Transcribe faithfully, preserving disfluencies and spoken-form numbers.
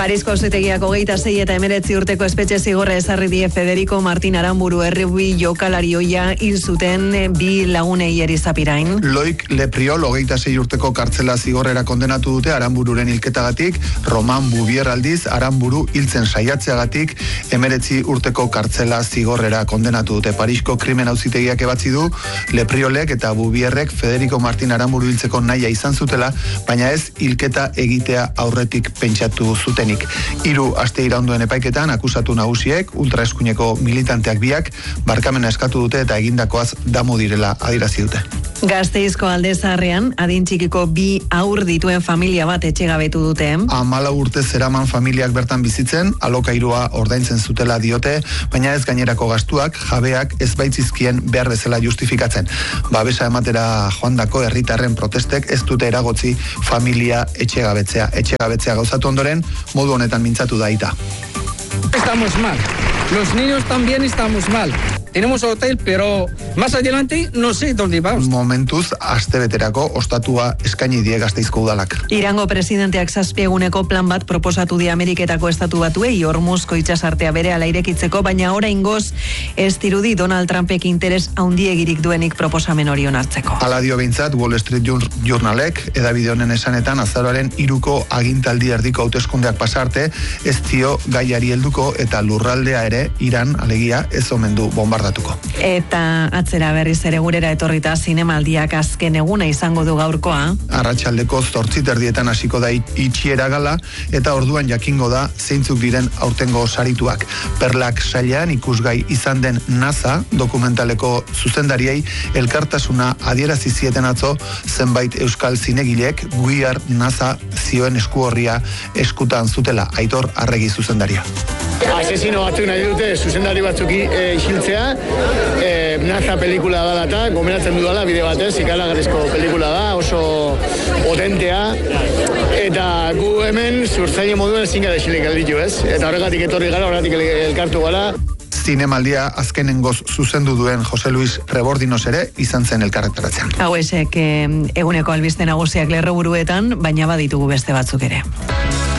Parisko auzitegiak hogeita sei eta hemeretzi urteko espetxe zigorra ezarri die Federico Martin Aramburu errugbi jokalari ohia hil zuten bi lagunei erizapirain. Loik Lepriol hogeita sei urteko kartzela zigorrera kondenatu dute Arambururen hilketagatik, Roman Bubier aldiz Aramburu hiltzen saiatzeagatik hemeretzi urteko kartzela zigorrera kondenatu dute. Parisko krimen auzitegiak ebatzi du Lepriolek eta Bubierrek Federico Martin Aramburu hiltzeko nahia izan zutela, baina ez hilketa egitea aurretik pentsatu zutenik. Hiru aste iraunduen epaiketan akusatu nagusiek, ultraeskuineko militanteak biak, barkamena eskatu dute eta egindakoaz damu direla adierazi dute. Gasteizko Alde Zaharrean, adin txikiko bi haur dituen familia bat etxegabetu dute. Hamalau urte zeraman familiak bertan bizitzen, alokairua ordaintzen zutela diote, baina ez gainerako gastuak, jabeak ez baitzizkien behar bezala justifikatzen. Babesa ematera joandako herritarren protestek ez dute eragotzi familia etxegabetzea. Etxegabetzea gauzatu ondoren, modu honetan mintzatu da Aita. Estamos mal. Los niños también estamos mal. Tenemos hotel, pero más adelante no sé dónde vamos. Momentuz, astebeterako ostatua eskaini die Gasteizko udalak. Irango presidenteak zazpieguneko plan bat proposatu die Ameriketako estatu batuei Hormuzko itsasartea berehala irekitzeko, baina oraingoz ez dirudi Donald Trumpek interes handiegirik duenik proposamen hori onartzeko. Hala dio behintzat Wall Street Journalek, edabide honen esanetan azaroaren hiruko agintaldi erdiko hauteskundeak pasarte, ez dio gaiari helduko eta lurraldea ere Iran alegia ez omen du bombardatu. Eta atzera berriz ere gurera etorrita zinemaldiak azken eguna izango du gaurkoa. Arratsaldeko zortzi terdietan hasiko da itxiera gala eta orduan jakingo da zeintzuk diren aurtengo sarituak. Perlak sailean ikusgai izan den NASA dokumentaleko zuzendariei elkartasuna adierazi zieten atzo zenbait euskal zinegilek We Are NASA zioen eskuorria eskutan zutela. Aitor Arregi zuzendaria. Asesino batzuk nahi dute zuzendari batzuki e, isiltzea, e, NASA pelikula da eta gomendatzen dudala bide batez, ikaragarrizko pelikula da, oso potentea, eta gu hemen zurtzaile moduen ezin gara isilik gelditu ez, eta horregatik etorri gara, horregatik elkartu gara. Zinemaldia azkenengoz zuzendu duen Jose Luis Rebordinos ere izan zen elkarretaratzean. Hau esek eguneko albiste nagusiak lerroburuetan, baina baditugu beste batzuk ere.